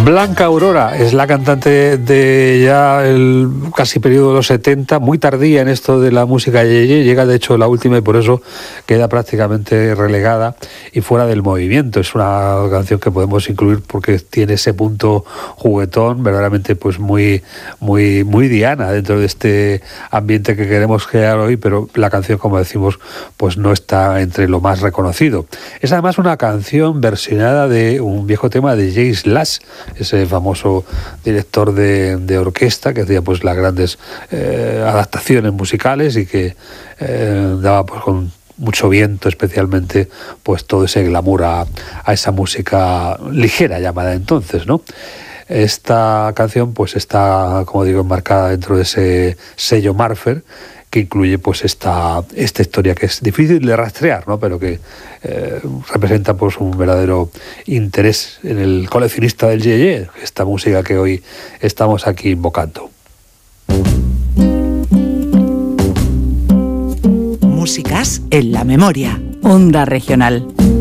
Blanca Aurora es la cantante de ya el casi periodo de los 70, muy tardía en esto de la música yeye, llega de hecho la última y por eso queda prácticamente relegada y fuera del movimiento. Es una canción que podemos incluir porque tiene ese punto juguetón, verdaderamente pues muy Diana dentro de este ambiente que queremos crear hoy, pero la canción, como decimos, pues no está entre lo más reconocido. Es además una canción versionada de un viejo tema de Jacques Lach, ese famoso director de orquesta que hacía pues las grandes adaptaciones musicales y que daba pues con mucho viento, especialmente pues todo ese glamour a esa música ligera llamada entonces, ¿no? Esta canción pues está, como digo, enmarcada dentro de ese sello Marfer, que incluye pues esta historia que es difícil de rastrear, ¿no? Pero que representa pues un verdadero interés en el coleccionista del yeye, esta música que hoy estamos aquí invocando. Músicas en la memoria. Onda Regional.